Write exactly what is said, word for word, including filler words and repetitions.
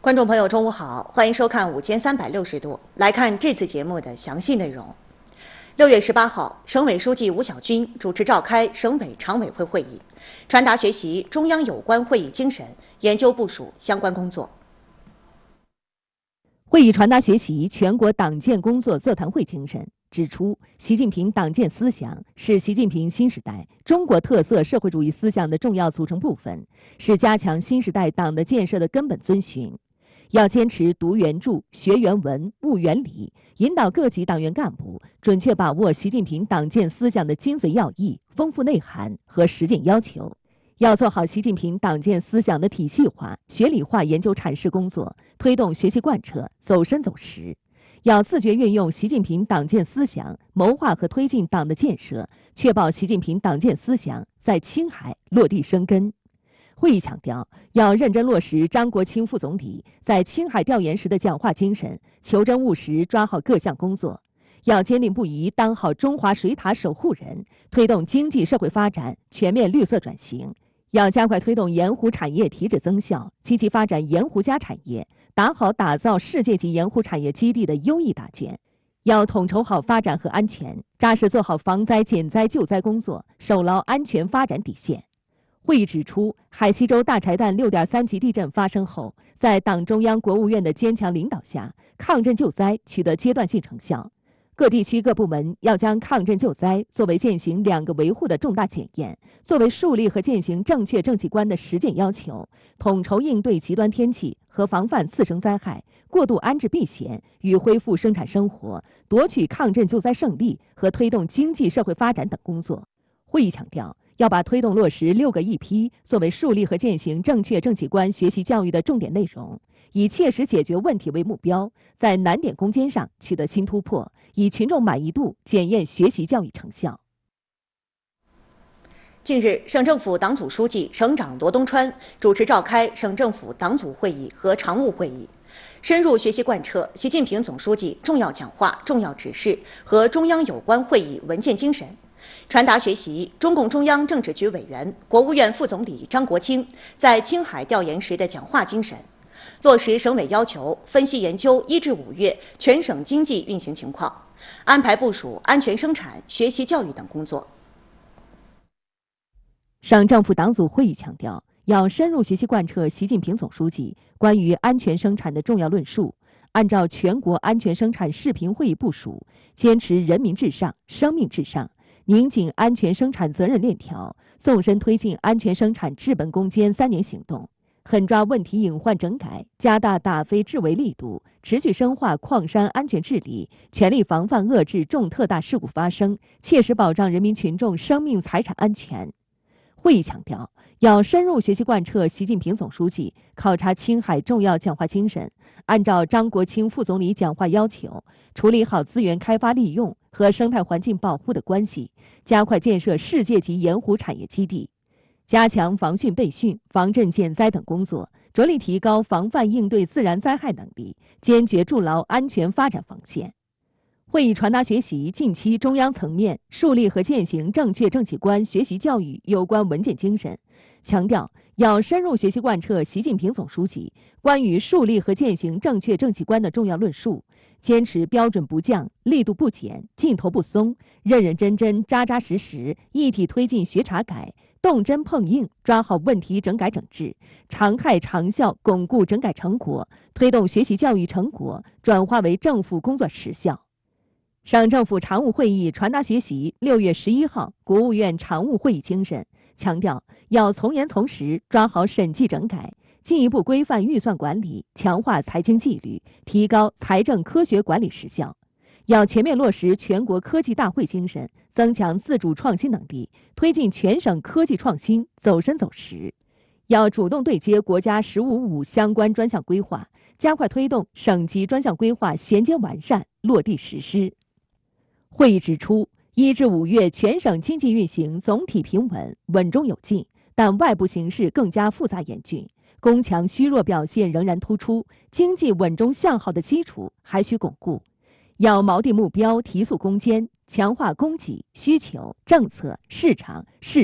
观众朋友，中午好，欢迎收看午间三百六十度。来看这次节目的详细内容。六月十八号，省委书记吴晓军主持召开省委常委会会议，传达学习中央有关会议精神，研究部署相关工作。 会议传达学习全国党建工作座谈会精神，指出，习近平党建思想是习近平新时代中国特色社会主义思想的重要组成部分，是加强新时代党的建设的根本遵循。要坚持读原著、学原文、悟原理，引导各级党员干部准确把握习近平党建思想的精髓要义、丰富内涵和实践要求。要做好习近平党建思想的体系化、学理化研究阐释工作，推动学习贯彻走深走实。要自觉运用习近平党建思想，谋划和推进党的建设，确保习近平党建思想在青海落地生根。会议强调，要认真落实张国清副总理在青海调研时的讲话精神，求真务实抓好各项工作。要坚定不移当好中华水塔守护人，推动经济社会发展全面绿色转型。要加快推动盐湖产业提质增效，积极发展盐湖家产业，打好打造世界级盐湖产业基地的优异答卷。要统筹好发展和安全，扎实做好防灾减灾救灾工作，守牢安全发展底线。会议指出，海西州大柴旦六点三级地震发生后，在党中央、国务院的坚强领导下，抗震救灾取得阶段性成效。各地区各部门要将抗震救灾作为践行两个维护的重大检验，作为树立和践行正确政绩观的实践要求，统筹应对极端天气和防范次生灾害、过度安置避险与恢复生产生活，夺取抗震救灾胜利和推动经济社会发展等工作。会议强调，要把推动落实六个一批作为树立和践行正确政绩观学习教育的重点内容，以切实解决问题为目标，在难点攻坚上取得新突破，以群众满意度检验学习教育成效。 近日，省政府党组书记、省长罗东川主持召开省政府党组会议和常务会议，深入学习贯彻习近平总书记重要讲话、重要指示和中央有关会议文件精神。传达学习中共中央政治局委员、国务院副总理张国清在青海调研时的讲话精神，落实省委要求，分析研究一至五月全省经济运行情况，安排部署安全生产、学习教育等工作。 省政府党组会议强调，要深入学习贯彻习近平总书记关于安全生产的重要论述，按照全国安全生产视频会议部署，坚持人民至上、生命至上，拧紧安全生产责任链条，纵深推进安全生产治本攻坚三年行动，狠抓问题隐患整改，加大打非治围力度，持续深化矿山安全治理，全力防范遏制重特大事故发生，切实保障人民群众生命财产安全。会议强调，要深入学习贯彻习近平总书记考察青海重要讲话精神，按照张国清副总理讲话要求，处理好资源开发利用和生态环境保护的关系，加快建设世界级盐湖产业基地，加强防汛备汛、防震减灾等工作，着力提高防范应对自然灾害能力，坚决筑牢安全发展防线。会议传达学习近期中央层面树立和践行正确政绩观学习教育有关文件精神，强调要深入学习贯彻习近平总书记关于树立和践行正确政绩观的重要论述，坚持标准不降、力度不减、劲头不松，认认真真、扎扎实实，一体推进学查改，动真碰硬，抓好问题整改整治，常态长效巩固整改成果，推动学习教育成果转化为政府工作实效。省政府常务会议传达学习六月十一号国务院常务会议精神，强调要从严从实抓好审计整改，进一步规范预算管理，强化财经纪律，提高财政科学管理实效。要全面落实全国科技大会精神，增强自主创新能力，推进全省科技创新走深走实。要主动对接国家“十五五”相关专项规划，加快推动省级专项规划衔接完善、落地实施。会议指出，一至五月全省经济运行总体平稳，稳中有进，但外部形势更加复杂严峻，攻强虚弱表现仍然突出，经济稳中向好的基础还需巩固。要锚定目标，提速攻坚，强化供给、需求、政策、市场、市